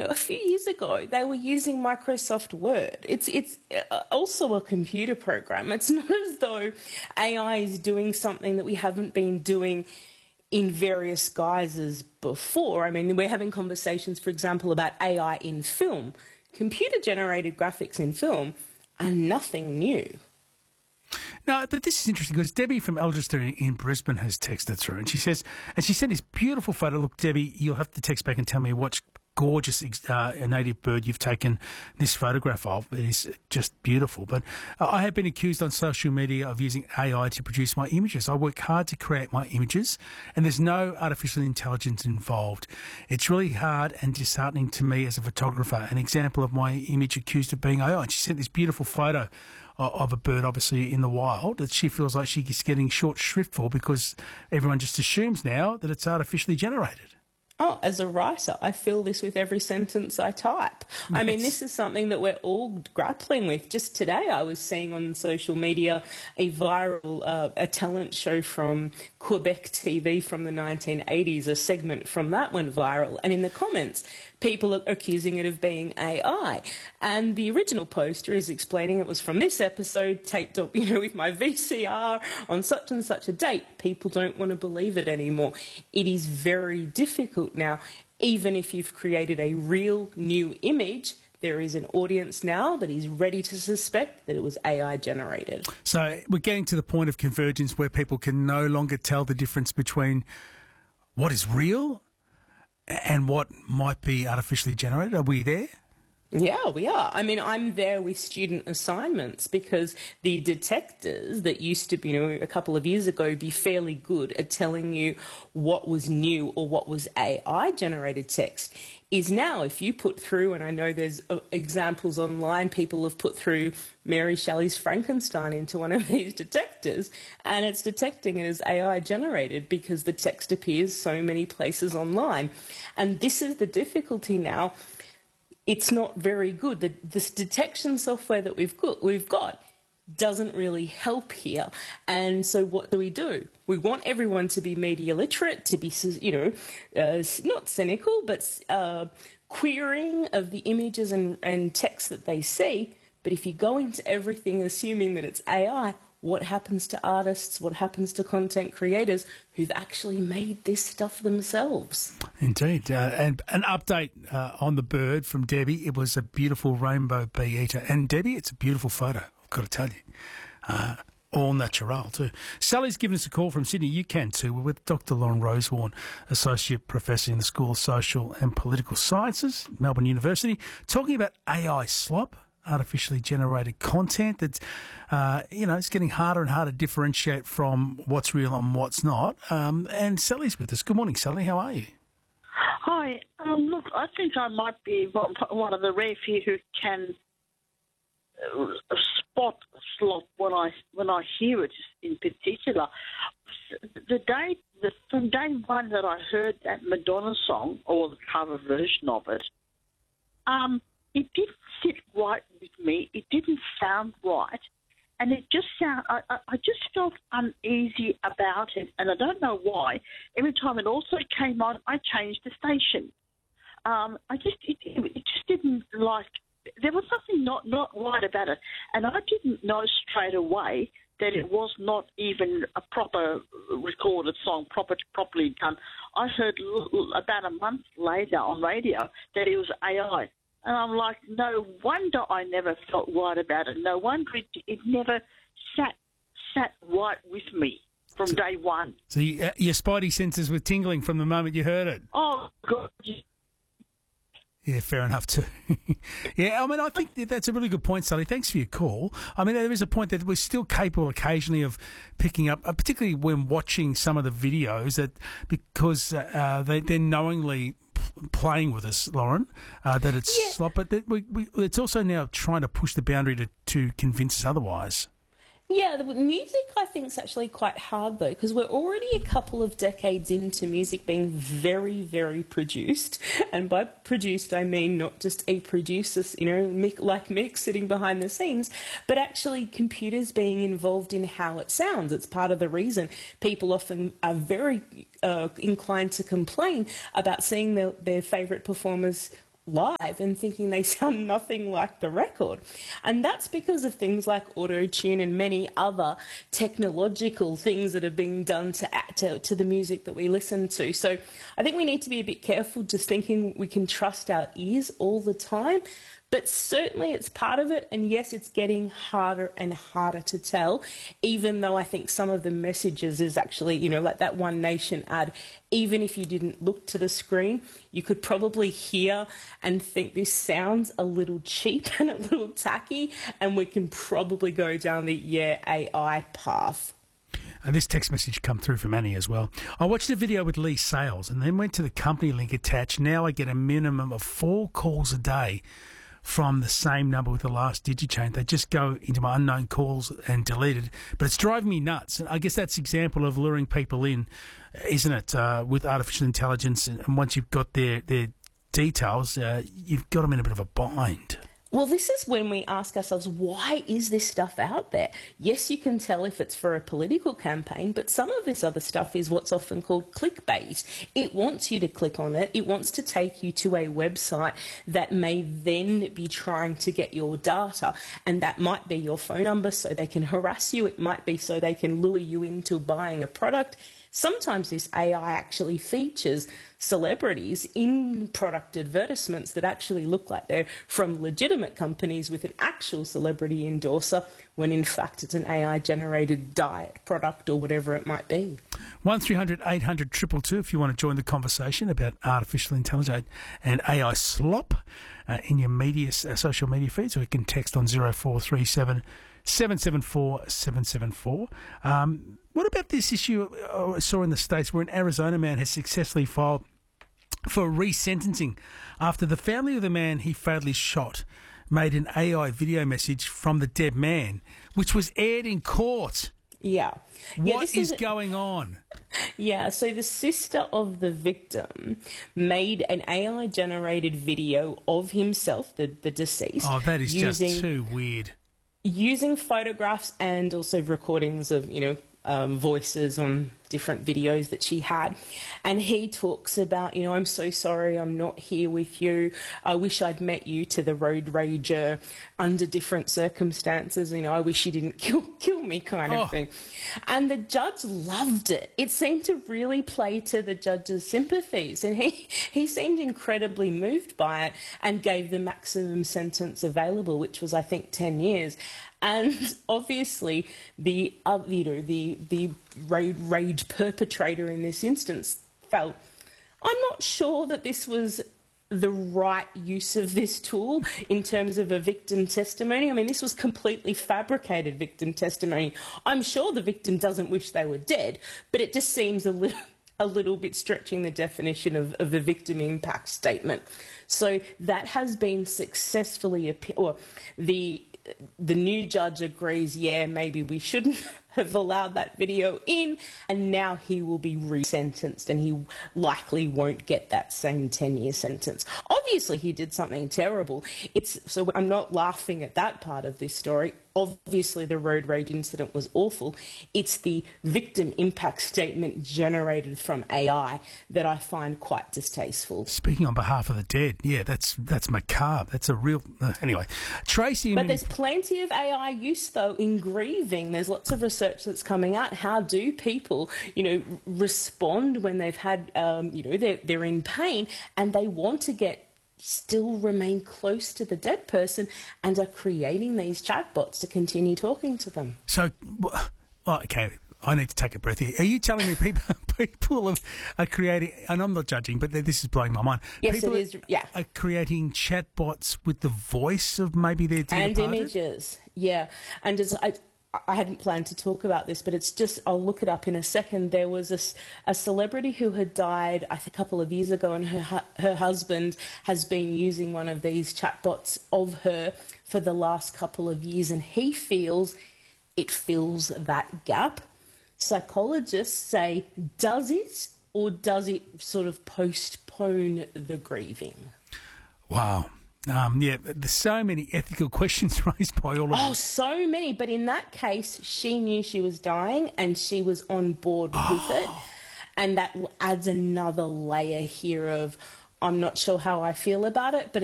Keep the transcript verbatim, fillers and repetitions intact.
know, a few years ago, they were using Microsoft Word. It's it's uh, also a computer program. It's not as though A I is doing something that we haven't been doing in various guises before. I mean, we're having conversations, for example, about A I in film. Computer-generated graphics in film are nothing new. No, but this is interesting because Debbie from Algeston in Brisbane has texted through, and she says, and she sent this beautiful photo. Look, Debbie, you'll have to text back and tell me what gorgeous uh, native bird you've taken this photograph of. It is just beautiful. But uh, I have been accused on social media of using A I to produce my images. I work hard to create my images, and there's no artificial intelligence involved. It's really hard and disheartening to me as a photographer. An example of my image accused of being A I. And she sent this beautiful photo of a bird, obviously, in the wild, that she feels like she's getting short shrift for because everyone just assumes now that it's artificially generated. Oh, as a writer, I feel this with every sentence I type. Yes. I mean, this is something that we're all grappling with. Just today I was seeing on social media a viral, uh, a talent show from Quebec T V from the nineteen eighties. A segment from that went viral. And in the comments, people are accusing it of being A I. And the original poster is explaining it was from this episode, taped up, you know, with my V C R on such and such a date. People don't want to believe it anymore. It is very difficult now. Even if you've created a real new image, there is an audience now that is ready to suspect that it was A I generated. So we're getting to the point of convergence where people can no longer tell the difference between what is real and what might be artificially generated. Are we there? Yeah, we are. I mean, I'm there with student assignments because the detectors that used to, you know, a couple of years ago be fairly good at telling you what was new or what was A I-generated text is now, if you put through, and I know there's uh, examples online, people have put through Mary Shelley's Frankenstein into one of these detectors, and it's detecting it as A I-generated because the text appears so many places online. And this is the difficulty now. It's not very good. The, this detection software that we've got, we've got doesn't really help here. And so what do we do? We want everyone to be media literate, to be, you know, uh, not cynical, but uh, querying of the images and, and text that they see. But if you go into everything assuming that it's A I, what happens to artists, what happens to content creators who've actually made this stuff themselves? Indeed. Uh, and an update uh, on the bird from Debbie. It was a beautiful rainbow bee eater. And Debbie, it's a beautiful photo, I've got to tell you. Uh, all natural too. Sally's given us a call from Sydney. You can too. We're with Doctor Lauren Rosewarne, Associate Professor in the School of Social and Political Sciences, Melbourne University, talking about A I slop, artificially generated content that, uh, you know, it's getting harder and harder to differentiate from what's real and what's not. Um, and Sally's with us. Good morning, Sally. How are you? Hi. Um, look, I think I might be one of the rare few who can uh, spot slop when I when I hear it in particular. The day, the, from day one that I heard that Madonna song, or the cover version of it, um, it didn't sit right with me. It didn't sound right. And it just sound, I, I just felt uneasy about it, and I don't know why. Every time it also came on, I changed the station. Um, I just, it, it just didn't like, there was something not, not right about it. And I didn't know straight away that it was not even a proper recorded song, proper, properly done. I heard l- l- about a month later on radio that it was A I. And I'm like, no wonder I never felt right about it. No wonder it, it never sat sat right with me from so, day one. So you, uh, your spidey senses were tingling from the moment you heard it? Oh, God. Yeah, fair enough too. Yeah, I mean, I think that's a really good point, Sally. Thanks for your call. I mean, there is a point that we're still capable occasionally of picking up, uh, particularly when watching some of the videos, that because uh, they, they're knowingly playing with us, Lauren, uh, that it's yeah. slop, but that we, we, it's also now trying to push the boundary to, to convince us otherwise. Yeah, the music I think is actually quite hard though, because we're already a couple of decades into music being very, very produced. And by produced, I mean not just a producer, you know, Mick, like Mick sitting behind the scenes, but actually computers being involved in how it sounds. It's part of the reason people often are very uh, inclined to complain about seeing their, their favourite performers live and thinking they sound nothing like the record. And that's because of things like auto-tune and many other technological things that are being done to, add to to the music that we listen to. So I think we need to be a bit careful just thinking we can trust our ears all the time. But certainly it's part of it. And yes, it's getting harder and harder to tell, even though I think some of the messages is actually, you know, like that One Nation ad, even if you didn't look to the screen, you could probably hear and think this sounds a little cheap and a little tacky, and we can probably go down the, yeah, A I path. And this text message come through from Annie as well. I watched a video with Lee Sales and then went to the company link attached. Now I get a minimum of four calls a day from the same number with the last digit change. They just go into my unknown calls and delete it. But it's driving me nuts. And I guess that's an example of luring people in, isn't it, uh, with artificial intelligence. And once you've got their, their details, uh, you've got them in a bit of a bind. Well, this is when we ask ourselves, why is this stuff out there? Yes, you can tell if it's for a political campaign, but some of this other stuff is what's often called clickbait. It wants you to click on it. It wants to take you to a website that may then be trying to get your data, and that might be your phone number so they can harass you. It might be so they can lure you into buying a product. Sometimes this A I actually features celebrities in product advertisements that actually look like they're from legitimate companies with an actual celebrity endorser, when in fact it's an A I-generated diet product or whatever it might be. one three hundred eight hundred two two two if you want to join the conversation about artificial intelligence and A I slop uh, in your media, uh, social media feeds, or you can text on zero four three seven seven seven four seven seven four. Um, what about this issue I saw in the States where an Arizona man has successfully filed for resentencing after the family of the man he fatally shot made an A I video message from the dead man, which was aired in court? Yeah. yeah What is, is going on? Yeah, so the sister of the victim made an A I-generated video of himself, the, the deceased. Oh, that is using, just too weird. Using photographs and also recordings of, you know, um, voices on different videos that she had. And he talks about, you know, I'm so sorry I'm not here with you. I wish I'd met you to the road rager under different circumstances. You know, I wish you didn't kill, kill me kind of oh. thing. And the judge loved it. It seemed to really play to the judge's sympathies. And he, he seemed incredibly moved by it and gave the maximum sentence available, which was, I think, ten years. And obviously, the uh, you know the the road rage perpetrator in this instance felt, I'm not sure that this was the right use of this tool in terms of a victim testimony. I mean, this was completely fabricated victim testimony. I'm sure the victim doesn't wish they were dead, but it just seems a little a little bit stretching the definition of, of a victim impact statement. So that has been successfully appealed. Or the the new judge agrees, yeah, maybe we shouldn't have allowed that video in, and now he will be resentenced and he likely won't get that same ten-year sentence. Obviously, he did something terrible. It's so I'm not laughing at that part of this story. Obviously, the road rage incident was awful. It's the victim impact statement generated from A I that I find quite distasteful. Speaking on behalf of the dead, yeah, that's that's macabre. That's a real... Uh, anyway, Tracy... But there's plenty of A I use, though, in grieving. There's lots of research that's coming out. How do people, you know, respond when they've had, um, you know, they're, they're in pain and they want to get still remain close to the dead person and are creating these chatbots to continue talking to them. So, well, okay, I need to take a breath here. Are you telling me people people are, are creating, and I'm not judging, but this is blowing my mind. Yes, people it is, yeah. Are creating chatbots with the voice of maybe their dead And departed? Images, yeah. And as I... I hadn't planned to talk about this, but it's just, I'll look it up in a second. There was a, a celebrity who had died I think, a couple of years ago, and her, her husband has been using one of these chatbots of her for the last couple of years, and he feels it fills that gap. Psychologists say, does it, or does it sort of postpone the grieving? Wow. Um, yeah, there's so many ethical questions raised by all of Oh, us. so many. But in that case, she knew she was dying and she was on board Oh. with it. And that adds another layer here of, I'm not sure how I feel about it, but